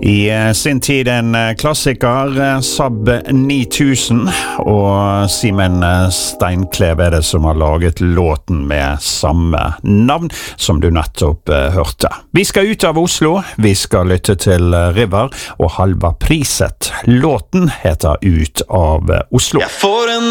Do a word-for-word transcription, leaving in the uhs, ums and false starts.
I sin tid en klassiker, Saab ni tusen, og Simen Steinklev er det som har laget låten med samme navn som du nettopp hørte. Vi skal ut av Oslo, vi skal lytte til River og Halva Priset. Låten heter Ut av Oslo. Jeg får en